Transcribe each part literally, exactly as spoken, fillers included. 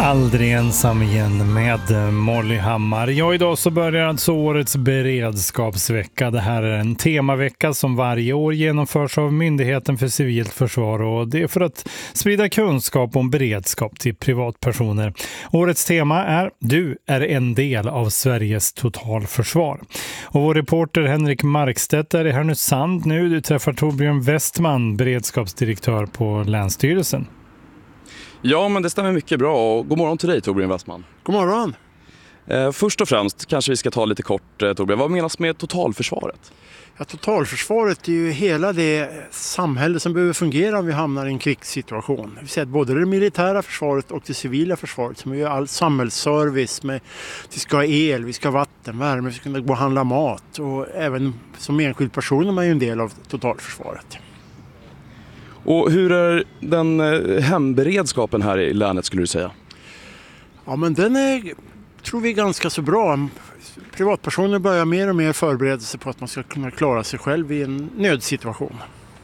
Aldrig ensam igen med Molly Hammar. Ja, idag så börjar alltså årets beredskapsvecka. Det här är en temavecka som varje år genomförs av Myndigheten för civilt försvar, och det är för att sprida kunskap om beredskap till privatpersoner. Årets tema är Du är en del av Sveriges totalförsvar. Och vår reporter Henrik Markstedt är i Härnösand nu. Du träffar Torbjörn Westman, beredskapsdirektör på Länsstyrelsen. Ja, men det stämmer mycket bra. Och god morgon till dig, Torbjörn Westman. God morgon. Eh, först och främst kanske vi ska ta lite kort, eh, Torbjörn. Vad menas med totalförsvaret? Ja, totalförsvaret är ju hela det samhälle som behöver fungera om vi hamnar i en krigssituation. Vi ser att både det militära försvaret och det civila försvaret, som är all samhällsservice med, vi ska ha el, vi ska ha vatten, värme, vi ska kunna gå och handla mat, och även som enskild person är man ju en del av totalförsvaret. Och hur är den eh, hemberedskapen här i länet, skulle du säga? Ja, men den är, tror vi, ganska så bra. Privatpersoner börjar mer och mer förbereda sig på att man ska kunna klara sig själv i en nödsituation.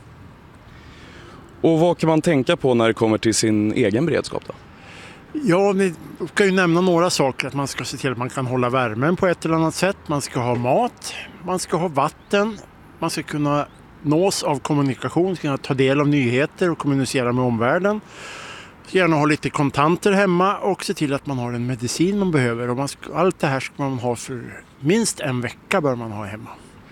Och vad kan man tänka på när det kommer till sin egen beredskap då? Ja, vi ska ju nämna några saker. Att man ska se till att man kan hålla värmen på ett eller annat sätt. Man ska ha mat, man ska ha vatten, man ska kunna nås av kommunikation, ska kunna ta del av nyheter och kommunicera med omvärlden. Gärna ha lite kontanter hemma och se till att man har den medicin man behöver. Och man ska, allt det här ska man ha för minst en vecka bör man ha hemma.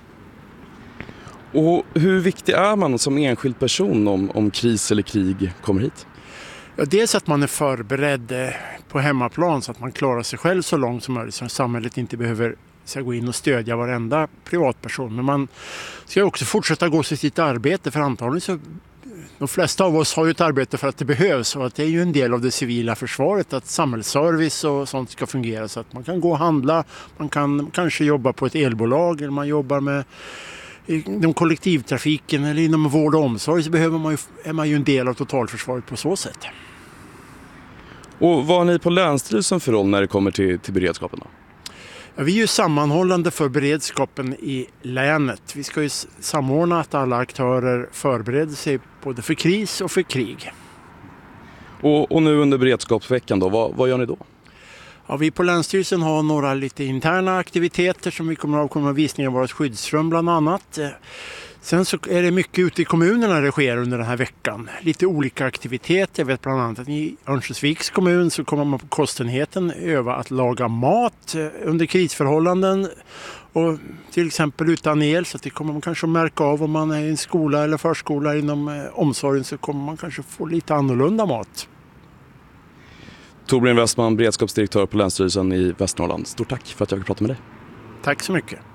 Och hur viktig är man som enskild person om, om kris eller krig kommer hit? Ja, dels att man är förberedd på hemmaplan så att man klarar sig själv så långt som möjligt, så samhället inte behöver ska gå in och stödja varenda privatperson. Men man ska också fortsätta gå till sitt arbete, för antagligen så de flesta av oss har ju ett arbete för att det behövs, och att det är ju en del av det civila försvaret att samhällsservice och sånt ska fungera, så att man kan gå och handla, man kan kanske jobba på ett elbolag, eller man jobbar med inom kollektivtrafiken eller inom vård och omsorg, så behöver man ju, är man ju en del av totalförsvaret på så sätt. Och vad har ni på Länsstyrelsen för roll när det kommer till, till beredskapen då? Ja, vi är ju sammanhållande för beredskapen i länet. Vi ska ju samordna att alla aktörer förbereder sig både för kris och för krig. Och, och nu under beredskapsveckan då, vad, vad gör ni då? Ja, vi på Länsstyrelsen har några lite interna aktiviteter som vi kommer att ha, kommer visningar av vårt skyddsrum bland annat. Sen så är det mycket ute i kommunerna det sker under den här veckan. Lite olika aktiviteter. Jag vet bland annat att i Örnsköldsviks kommun så kommer man på kostenheten öva att laga mat under krisförhållanden. Och till exempel utan el, så att det kommer man kanske att märka av om man är i en skola eller förskola inom omsorgen, så kommer man kanske få lite annorlunda mat. Torbjörn Westman, beredskapsdirektör på Länsstyrelsen i Västernorrland. Stort tack för att jag fick prata med dig. Tack så mycket.